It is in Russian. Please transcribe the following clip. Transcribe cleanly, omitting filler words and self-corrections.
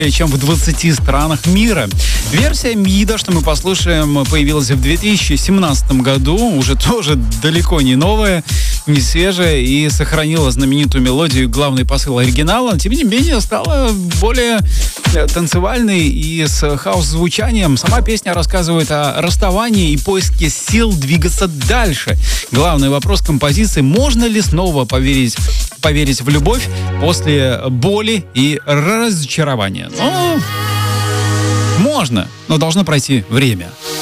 чем в 20 странах мира. Версия МИДа, что мы послушаем, появилась в 2017 году, уже тоже далеко не новая, не свежая, и сохранила знаменитую мелодию и главный посыл оригинала. Тем не менее, стала более танцевальной и с хаус-звучанием. Сама песня рассказывает о расставании и поиске сил двигаться дальше. Главный вопрос композиции: можно ли снова поверить в любовь после боли и разочарования? Ну, можно, но должно пройти время.